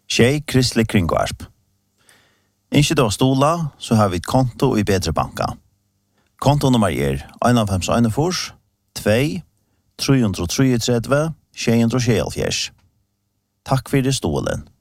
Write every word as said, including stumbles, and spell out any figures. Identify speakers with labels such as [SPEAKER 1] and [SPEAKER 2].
[SPEAKER 1] Tjej kristlig kringvarp. Ikke da stola, så har vi et konto i Bedre Banka. Kontonummer er en fem en fors, två, tre tre tre, tjej tre tjej. Takk for det stolen.